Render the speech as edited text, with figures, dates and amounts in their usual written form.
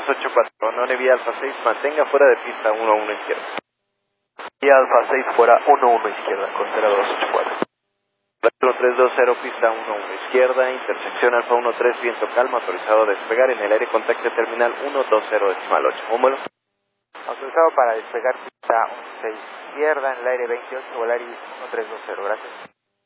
284, None vía Alfa 6, mantenga fuera de pista 11 izquierda. Vía Alfa 6 fuera 11 izquierda, Costera 284. 4320, pista 11 izquierda, intersección Alfa 13, viento calma, autorizado a despegar en el aire, contacto terminal 120.8. Mómulo. Autorizado para despegar pista 11 izquierda en el aire 28, Volaris 1320, gracias.